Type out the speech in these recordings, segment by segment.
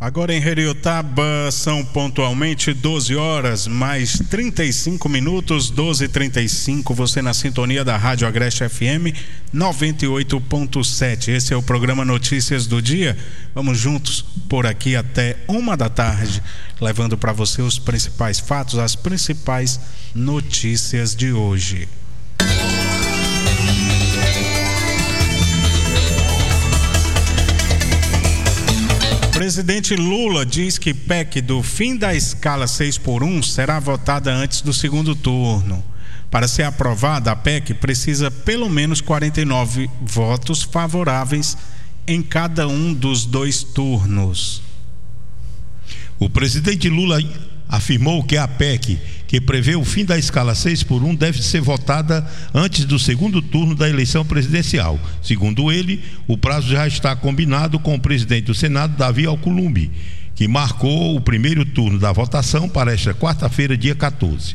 Agora em Heriotaba são pontualmente 12 horas mais 35 minutos, 12h35, você na sintonia da Rádio Agreste FM 98.7. Esse é o programa Notícias do Dia. Vamos juntos por aqui até 1h, levando para você os principais fatos, as principais notícias de hoje. Presidente Lula diz que PEC do fim da escala 6x1 será votada antes do segundo turno. Para ser aprovada, a PEC precisa pelo menos 49 votos favoráveis em cada um dos 2 turnos. O presidente Lula afirmou que a PEC, que prevê o fim da escala 6x1, deve ser votada antes do segundo turno da eleição presidencial. Segundo ele, o prazo já está combinado com o presidente do Senado, Davi Alcolumbre, que marcou o primeiro turno da votação para esta quarta-feira, dia 14.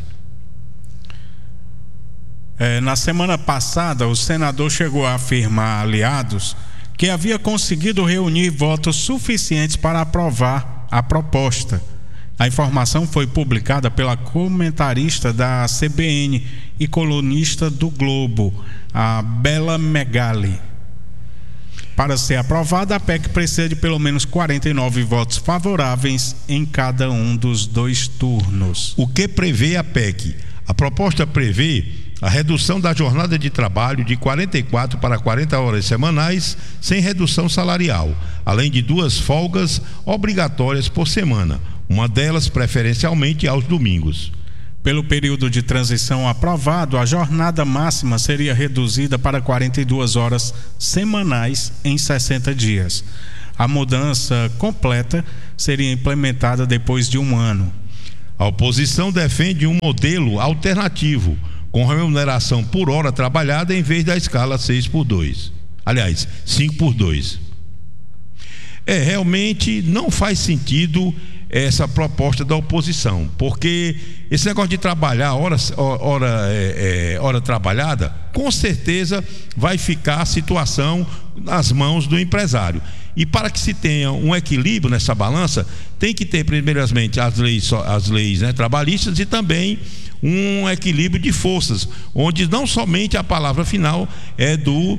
Na semana passada, o senador chegou a afirmar a aliados que havia conseguido reunir votos suficientes para aprovar a proposta. A informação foi publicada pela comentarista da CBN e colunista do Globo, a Bela Megali. Para ser aprovada, a PEC precisa de pelo menos 49 votos favoráveis em cada um dos 2 turnos. O que prevê a PEC? A proposta prevê a redução da jornada de trabalho de 44 para 40 horas semanais, sem redução salarial, além de 2 folgas obrigatórias por semana, uma delas preferencialmente aos domingos. Pelo período de transição aprovado, a jornada máxima seria reduzida para 42 horas semanais em 60 dias. A mudança completa seria implementada depois de 1 ano. A oposição defende um modelo alternativo, com remuneração por hora trabalhada em vez da escala 6x2. Aliás, 5x2. Realmente não faz sentido essa proposta da oposição, porque esse negócio de trabalhar hora trabalhada, com certeza vai ficar a situação nas mãos do empresário. E para que se tenha um equilíbrio nessa balança, tem que ter primeiramente as leis trabalhistas e também um equilíbrio de forças, onde não somente a palavra final é do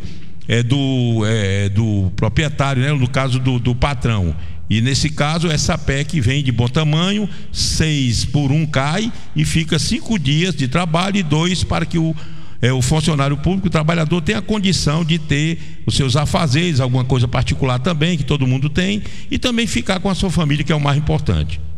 proprietário, no caso do patrão. E nesse caso, essa PEC vem de bom tamanho, 6x1 cai e fica 5 dias de trabalho e 2 para que o funcionário público, o trabalhador, tenha a condição de ter os seus afazeres, alguma coisa particular também, que todo mundo tem, e também ficar com a sua família, que é o mais importante.